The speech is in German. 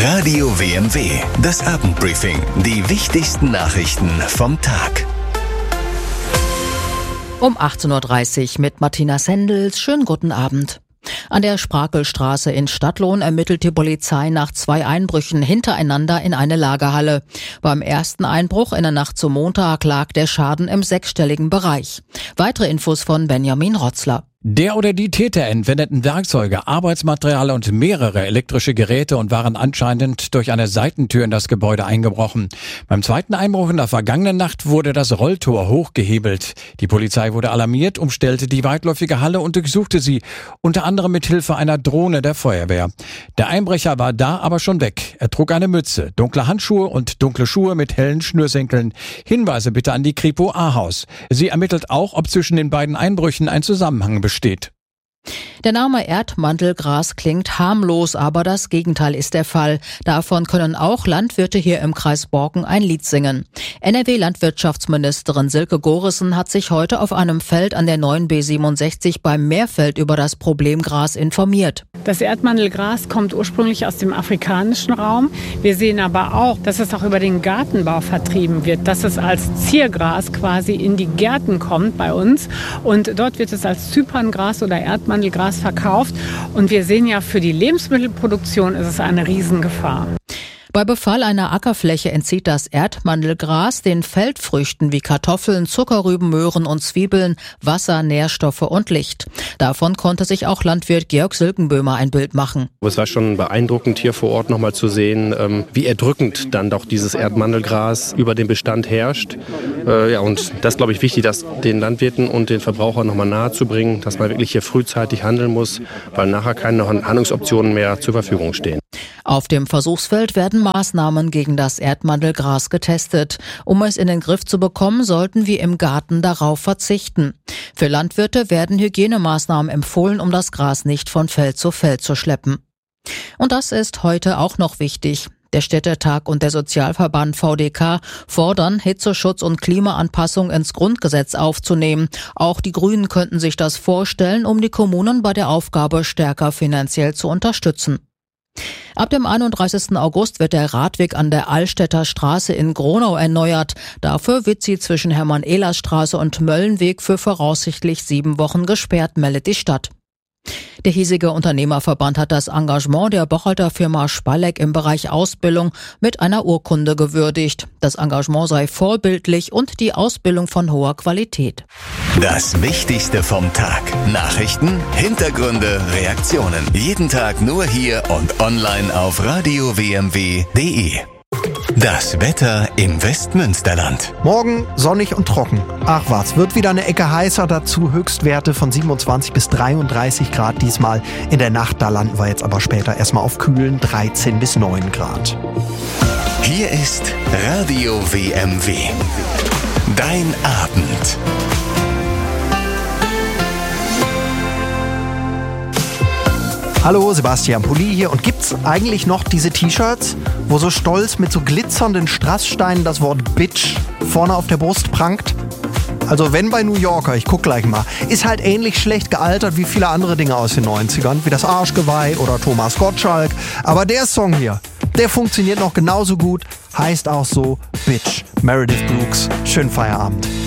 Radio WMW, das Abendbriefing. Die wichtigsten Nachrichten vom Tag. Um 18.30 Uhr mit Martina Sendels. Schönen guten Abend. An der Sprakelstraße in Stadtlohn ermittelt die Polizei nach 2 Einbrüchen hintereinander in eine Lagerhalle. Beim ersten Einbruch in der Nacht zum Montag lag der Schaden im 6-stelligen Bereich. Weitere Infos von Benjamin Rotzler. Der oder die Täter entwendeten Werkzeuge, Arbeitsmaterial und mehrere elektrische Geräte und waren anscheinend durch eine Seitentür in das Gebäude eingebrochen. Beim zweiten Einbruch in der vergangenen Nacht wurde das Rolltor hochgehebelt. Die Polizei wurde alarmiert, umstellte die weitläufige Halle und durchsuchte sie, unter anderem mit Hilfe einer Drohne der Feuerwehr. Der Einbrecher war da aber schon weg. Er trug eine Mütze, dunkle Handschuhe und dunkle Schuhe mit hellen Schnürsenkeln. Hinweise bitte an die Kripo Ahaus. Sie ermittelt auch, ob zwischen den beiden Einbrüchen ein Zusammenhang besteht. Der Name Erdmandelgras klingt harmlos, aber das Gegenteil ist der Fall. Davon können auch Landwirte hier im Kreis Borken ein Lied singen. NRW-Landwirtschaftsministerin Silke Gorissen hat sich heute auf einem Feld an der neuen B67 beim Meerfeld über das Problem Gras informiert. Das Erdmandelgras kommt ursprünglich aus dem afrikanischen Raum. Wir sehen aber auch, dass es auch über den Gartenbau vertrieben wird, dass es als Ziergras quasi in die Gärten kommt bei uns. Und dort wird es als Zyperngras oder Erdmandelgras verkauft. Und wir sehen ja, für die Lebensmittelproduktion ist es eine Riesengefahr. Bei Befall einer Ackerfläche entzieht das Erdmandelgras den Feldfrüchten wie Kartoffeln, Zuckerrüben, Möhren und Zwiebeln Wasser, Nährstoffe und Licht. Davon konnte sich auch Landwirt Georg Silkenböhmer ein Bild machen. Es war schon beeindruckend, hier vor Ort nochmal zu sehen, wie erdrückend dann doch dieses Erdmandelgras über den Bestand herrscht. Und das ist, glaube ich, wichtig, das den Landwirten und den Verbrauchern nochmal nahezubringen, dass man wirklich hier frühzeitig handeln muss, weil nachher keine Handlungsoptionen mehr zur Verfügung stehen. Auf dem Versuchsfeld werden Maßnahmen gegen das Erdmandelgras getestet. Um es in den Griff zu bekommen, sollten wir im Garten darauf verzichten. Für Landwirte werden Hygienemaßnahmen empfohlen, um das Gras nicht von Feld zu Feld zu schleppen. Und das ist heute auch noch wichtig. Der Städtetag und der Sozialverband VDK fordern, Hitzeschutz und Klimaanpassung ins Grundgesetz aufzunehmen. Auch die Grünen könnten sich das vorstellen, um die Kommunen bei der Aufgabe stärker finanziell zu unterstützen. Ab dem 31. August wird der Radweg an der Allstädter Straße in Gronau erneuert. Dafür wird sie zwischen Hermann-Ehlers-Straße und Möllenweg für voraussichtlich 7 Wochen gesperrt, meldet die Stadt. Der hiesige Unternehmerverband hat das Engagement der Bocholter Firma Spalleck im Bereich Ausbildung mit einer Urkunde gewürdigt. Das Engagement sei vorbildlich und die Ausbildung von hoher Qualität. Das Wichtigste vom Tag. Nachrichten, Hintergründe, Reaktionen. Jeden Tag nur hier und online auf radiowmw.de. Das Wetter im Westmünsterland. Morgen sonnig und trocken. Ach was, wird wieder eine Ecke heißer, dazu Höchstwerte von 27 bis 33 Grad diesmal. In der Nacht, da landen wir jetzt aber später erstmal auf kühlen 13 bis 9 Grad. Hier ist Radio WMW. Dein Abend. Hallo, Sebastian Pulli hier. Und gibt's eigentlich noch diese T-Shirts, wo so stolz mit so glitzernden Strasssteinen das Wort Bitch vorne auf der Brust prangt? Also wenn bei New Yorker, ich guck gleich mal, ist halt ähnlich schlecht gealtert wie viele andere Dinge aus den 90ern, wie das Arschgeweih oder Thomas Gottschalk. Aber der Song hier, der funktioniert noch genauso gut, heißt auch so Bitch. Meredith Brooks, schönen Feierabend.